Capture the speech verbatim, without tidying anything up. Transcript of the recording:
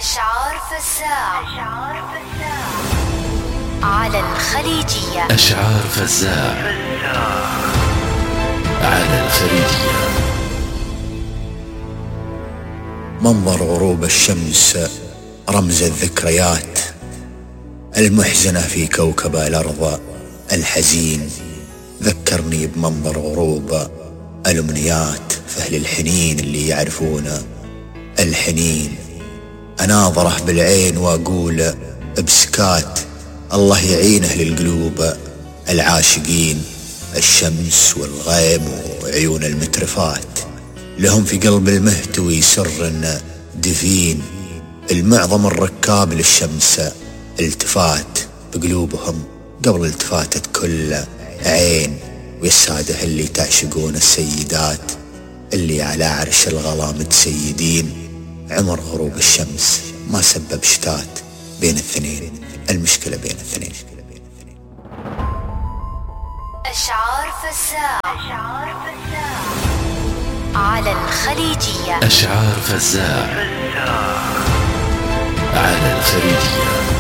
أشعار فزاع على الخليجية. أشعار فزاع على الخليجية. منظر غروب الشمس رمز الذكريات المحزنة في كوكب الأرض الحزين. ذكرني بمنظر غروب الأمنيات فأهل الحنين اللي يعرفون الحنين. أناظره بالعين وأقول بسكات الله يعينه للقلوب العاشقين. الشمس والغيم وعيون المترفات لهم في قلب المهتوي سر دفين. المعظم الركاب للشمس التفات بقلوبهم قبل التفاتة كل عين. ويساده اللي تعشقون السيدات اللي على عرش الغلا متسيدين. عمر غروب الشمس ما سبب شتات بين الاثنين، المشكلة بين الاثنين. أشعار فزاع على الخليجية. أشعار فزاع على الخليجية.